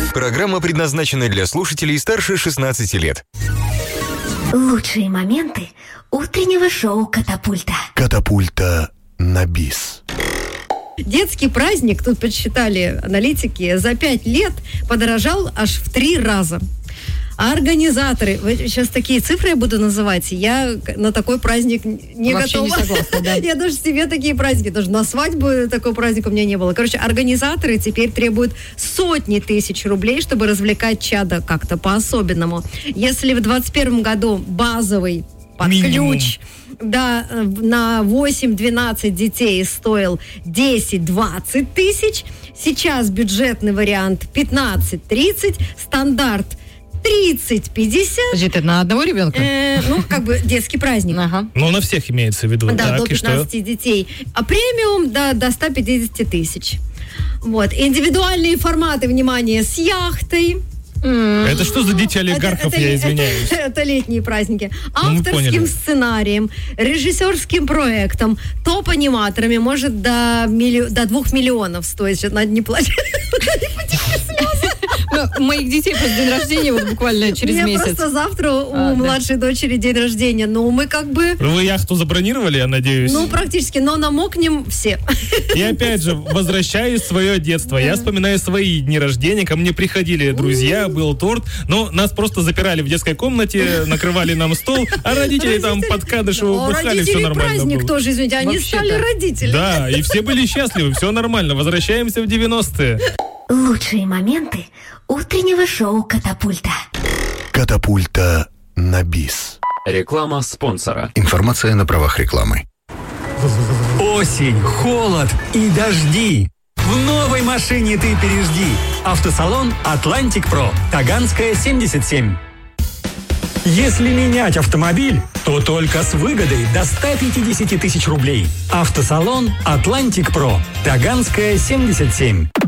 Программа предназначена для слушателей старше 16 лет. Лучшие моменты утреннего шоу «Катапульта». Катапульта на бис. Детский праздник, тут подсчитали аналитики, за 5 лет подорожал аж в 3 раза. А организаторы, сейчас такие цифры я буду называть, я на такой праздник не вообще готова. Не согласна, да. Я даже себе такие праздники, даже на свадьбу такого праздника у меня не было. Короче, организаторы теперь требуют сотни тысяч рублей, чтобы развлекать чадо как-то по-особенному. Если в 2021 году базовый под ключ, да, на 8-12 детей стоил 10-20 тысяч, сейчас бюджетный вариант 15-30, стандарт 30-50. Подожди, это на одного ребенка? Детский праздник. Ага. Ну, на всех имеется в виду. Да, так, до 15 детей. А премиум до 150 тысяч. Вот. Индивидуальные форматы, внимание, с яхтой. Это что за дети олигархов, я извиняюсь? Это летние праздники. Авторским сценарием, режиссерским проектом, топ-аниматорами, может до 2 миллионов стоит. Сейчас надо не плачь. Моих детей просто день рождения вот буквально через месяц. У меня просто завтра у младшей дочери день рождения. Ну, мы как бы... Вы яхту забронировали, я надеюсь? Ну, практически, но намокнем все. И опять же, возвращаюсь в свое детство. Я вспоминаю свои дни рождения. Ко мне приходили друзья, был торт. Но нас просто запирали в детской комнате, накрывали нам стол, а родители там под Кадышеву бухали, все нормально праздник было. тоже, извините, они стали родителями. Да, и все были счастливы, все нормально. Возвращаемся в 90-е. Лучшие моменты утреннего шоу «Катапульта». Катапульта на бис. Реклама спонсора. Информация на правах рекламы. Осень, холод и дожди. В новой машине ты пережди. Автосалон «Атлантик Про». Таганская, 77. Если менять автомобиль, то только с выгодой до 150 тысяч рублей. Автосалон «Атлантик Про». Таганская, 77.